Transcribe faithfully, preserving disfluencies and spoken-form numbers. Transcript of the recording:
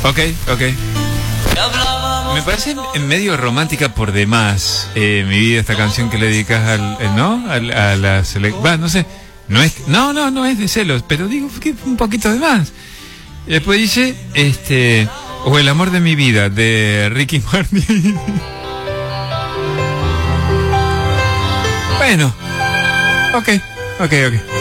Ok, ok. Me parece medio romántica por demás, eh, mi vida, esta canción que le dedicas al, eh, ¿no? Al, a la selección. Va, no sé. No es, no, no, no es de celos, pero digo que un poquito de más. Y después dice, este, o El amor de mi vida, de Ricky Martin. Bueno, ok, ok, ok.